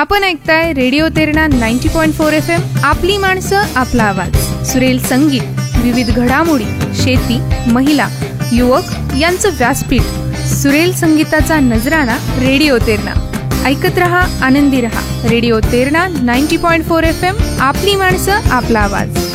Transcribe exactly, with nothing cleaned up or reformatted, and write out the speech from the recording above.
आपण ऐकताय radio Terna ninety point four F M. आपली माणसं, आपला आवाज. सुरेल संगीत, विविध घडामोडी, शेती, महिला, युवक यांचं व्यासपीठ. सुरेल संगीताचा नजराणा रेडिओ तेरणा. ऐकत रहा, आनंदी रहा. Radio Terna ninety point four F M. आपली माणसं, आपला आवाज.